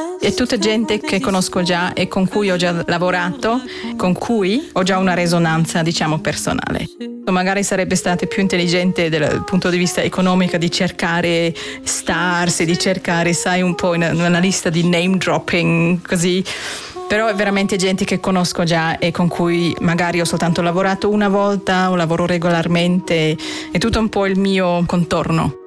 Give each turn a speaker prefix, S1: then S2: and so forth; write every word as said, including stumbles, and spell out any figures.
S1: È tutta gente che conosco già e con cui ho già lavorato, con cui ho già una risonanza, diciamo, personale. Magari sarebbe stato più intelligente dal punto di vista economico di cercare stars, di cercare, sai, un po' in una lista di name dropping, così. Però è veramente gente che conosco già e con cui magari ho soltanto lavorato una volta o lavoro regolarmente, è tutto un po' il mio contorno.